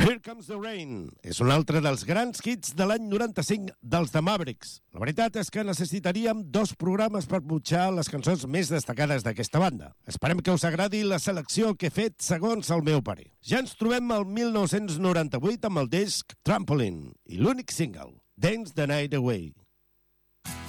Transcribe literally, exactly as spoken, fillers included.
Here Comes the Rain és un altre dels grans hits de l'any noranta-cinc dels The Mavericks. La veritat és que necessitaríem dos programes per punxar les cançons més destacades d'aquesta banda. Esperem que us agradi la selecció que he fet segons el meu parer. Ja ens trobem al mil nou-cents noranta-vuit amb el disc Trampoline i l'únic single, Dance the Night Away.